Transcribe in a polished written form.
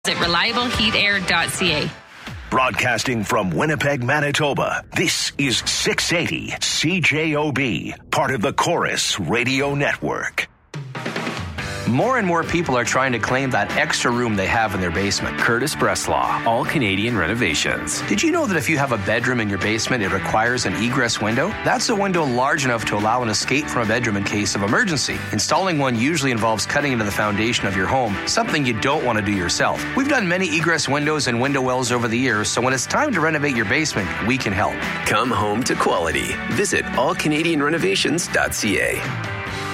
at reliableheatair.ca. Broadcasting from Winnipeg, Manitoba, this is 680 CJOB, part of the Chorus Radio Network. More and more people are trying to claim that extra room they have in their basement. Curtis Breslaw, All Canadian Renovations. Did you know that if you have a bedroom in your basement, it requires an egress window? That's a window large enough to allow an escape from a bedroom in case of emergency. Installing one usually involves cutting into the foundation of your home, something you don't want to do yourself. We've done many egress windows and window wells over the years, so when it's time to renovate your basement, we can help. Come home to quality. Visit allcanadianrenovations.ca.